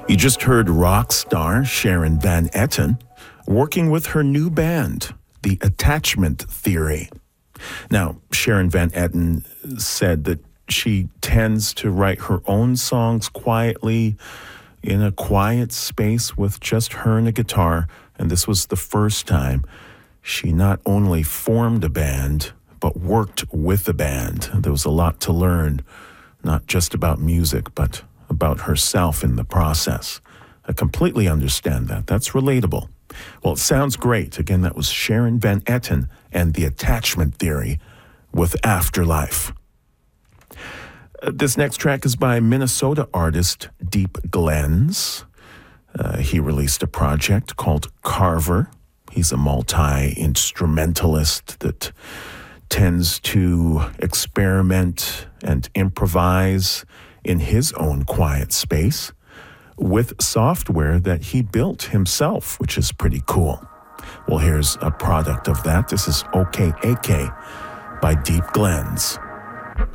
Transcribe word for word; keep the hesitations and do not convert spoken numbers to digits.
You just heard rock star Sharon Van Etten working with her new band, The Attachment Theory. Now, Sharon Van Etten said that she tends to write her own songs quietly in a quiet space with just her and a guitar, and this was the first time she not only formed a band, but worked with a band. There was a lot to learn, not just about music, but about herself in the process. I completely understand that. That's relatable. Well, it sounds great. Again, that was Sharon Van Etten and The Attachment Theory with Afterlife. Uh, this next track is by Minnesota artist Deep Glens. Uh, he released a project called Carver. He's a multi-instrumentalist that tends to experiment and improvise in his own quiet space with software that he built himself, which is pretty cool. Well, here's a product of that. This is O K A K by Deep Glens.